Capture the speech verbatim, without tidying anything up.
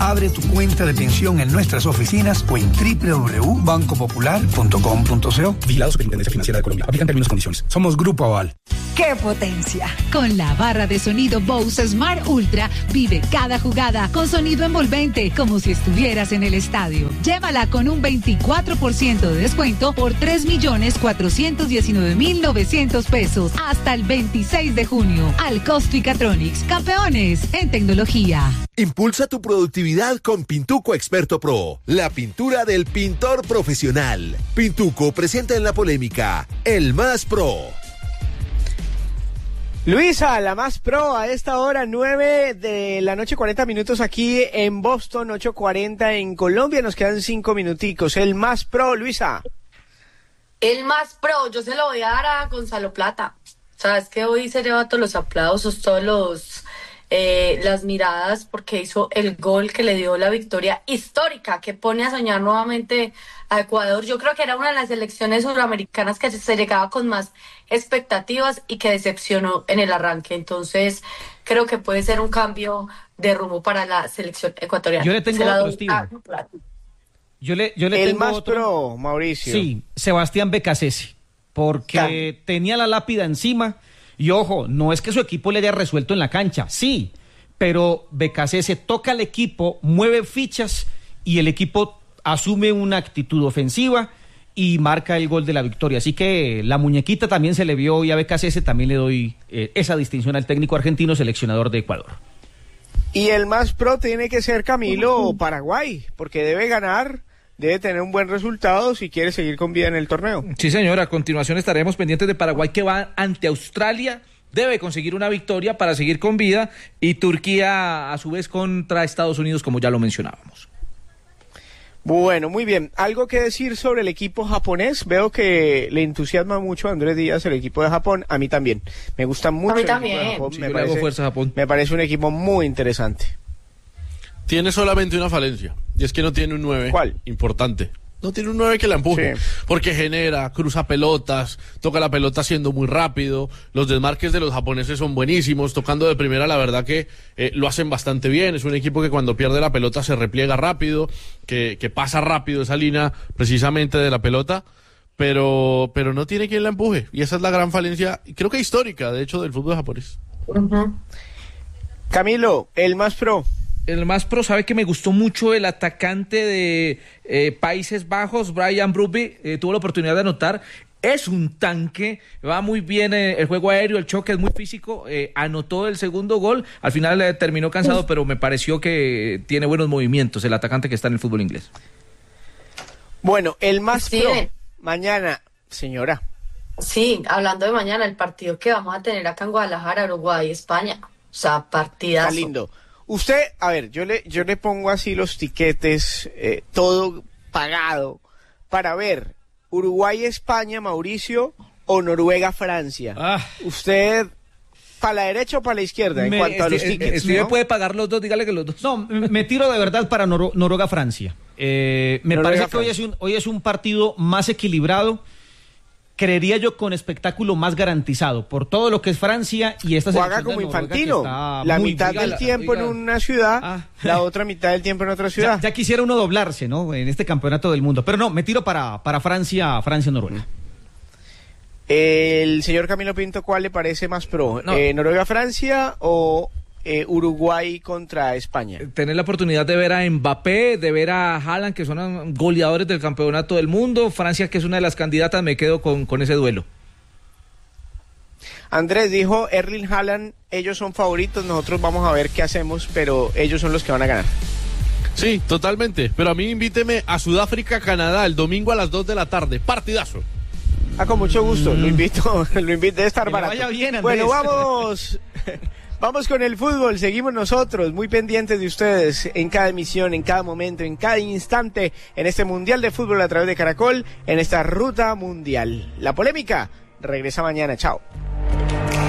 Abre tu cuenta de pensión en nuestras oficinas o en doble u doble u doble u punto banco popular punto com punto co. Vigilado Superintendencia Financiera de Colombia. Aplican términos y condiciones. Somos Grupo Aval. ¡Qué potencia! Con la barra de sonido Bose Smart Ultra, vive cada jugada con sonido envolvente, como si estuvieras en el estadio. Llévala con un veinticuatro por ciento de descuento por tres millones cuatrocientos diecinueve mil novecientos pesos hasta el veintiséis de junio. Alcostricatronics, campeones en tecnología. Impulsa tu productividad con Pintuco Experto Pro, la pintura del pintor profesional. Pintuco presenta en la polémica El Más Pro. Luisa, la más pro a esta hora, nueve de la noche, cuarenta minutos aquí en Boston, ocho cuarenta en Colombia, nos quedan cinco minuticos. El más pro, Luisa. El más pro, yo se lo voy a dar a Gonzalo Plata. Sabes que hoy se lleva todos los aplausos, todos los eh, las miradas, porque hizo el gol que le dio la victoria histórica, que pone a soñar nuevamente a Ecuador. Yo creo que era una de las selecciones suramericanas que se llegaba con más expectativas y que decepcionó en el arranque. Entonces creo que puede ser un cambio de rumbo para la selección ecuatoriana. Yo le tengo otro, Steven. Yo le, yo le el tengo más otro. pro, Mauricio. Sí, Sebastián Becasese, porque ah. tenía la lápida encima y ojo, no es que su equipo le haya resuelto en la cancha, sí, pero Becasese toca al equipo, mueve fichas y el equipo asume una actitud ofensiva y marca el gol de la victoria. Así que la muñequita también se le vio y a Becasese también le doy eh, esa distinción al técnico argentino seleccionador de Ecuador. Y el más pro tiene que ser Camilo Paraguay, porque debe ganar, debe tener un buen resultado si quiere seguir con vida en el torneo. Sí, señor, a continuación estaremos pendientes de Paraguay, que va ante Australia, debe conseguir una victoria para seguir con vida, y Turquía a su vez contra Estados Unidos, como ya lo mencionábamos. Bueno, muy bien. ¿Algo que decir sobre el equipo japonés? Veo que le entusiasma mucho a Andrés Díaz el equipo de Japón. A mí también. Me gusta mucho a mí el también. equipo de Japón. Sí, me, yo parece, le hago fuerza a Japón. me parece un equipo muy interesante. Tiene solamente una falencia, y es que no tiene un nueve. ¿Cuál? Importante. No tiene un nueve que la empuje, sí. Porque genera, cruza pelotas, toca la pelota siendo muy rápido, los desmarques de los japoneses son buenísimos, tocando de primera la verdad que eh, lo hacen bastante bien, es un equipo que cuando pierde la pelota se repliega rápido, que, que pasa rápido esa línea precisamente de la pelota, pero, pero no tiene quien la empuje, y esa es la gran falencia, creo que histórica, de hecho, del fútbol japonés. Uh-huh. Camilo, el más pro. El más pro, sabe que me gustó mucho el atacante de eh, Países Bajos, Brian Brugge, eh, tuvo la oportunidad de anotar, es un tanque, va muy bien eh, el juego aéreo, el choque es muy físico, eh, anotó el segundo gol, al final eh, terminó cansado, Uf. pero me pareció que tiene buenos movimientos el atacante que está en el fútbol inglés. Bueno, el más sí, pro, eh. mañana, señora. Sí, hablando de mañana, el partido que vamos a tener acá en Guadalajara, Uruguay, España, o sea, partidazo. Está lindo. Usted, a ver, yo le yo le pongo así los tiquetes, eh, todo pagado, para ver Uruguay-España, Mauricio, o Noruega-Francia. Ah. Usted, ¿para la derecha o para la izquierda en me, cuanto a los este, tickets? Usted ¿no? puede pagar los dos, dígale que los dos. No, me tiro de verdad para Nor- Noruega-Francia. Eh, me Noruega, parece que hoy es, un, hoy es un partido más equilibrado, creería yo con espectáculo más garantizado, por todo lo que es Francia y esta Juega selección como de Noruega Infantino, que la muy mitad oiga, del la, tiempo oiga. en una ciudad, Ah. la otra mitad del tiempo en otra ciudad. Ya, ya quisiera uno doblarse, ¿no? En este campeonato del mundo, pero no, me tiro para, para Francia, Francia-Noruega. El señor Camilo Pinto, ¿cuál le parece más pro? No. Eh, ¿Noruega-Francia o eh, Uruguay contra España? Tener la oportunidad de ver a Mbappé, de ver a Haaland, que son goleadores del campeonato del mundo, Francia, que es una de las candidatas, me quedo con, con ese duelo. Andrés dijo, Erling Haaland, ellos son favoritos, nosotros vamos a ver qué hacemos, pero ellos son los que van a ganar. Sí, totalmente, pero a mí invíteme a Sudáfrica, Canadá, el domingo a las dos de la tarde, partidazo. Ah, con mucho gusto, mm. lo invito, lo invito, debe estar que barato. Vaya bien, Andrés. Bueno, vamos, vamos con el fútbol, seguimos nosotros, muy pendientes de ustedes, en cada emisión, en cada momento, en cada instante, en este Mundial de Fútbol a través de Caracol, en esta ruta mundial. La polémica regresa mañana, chao.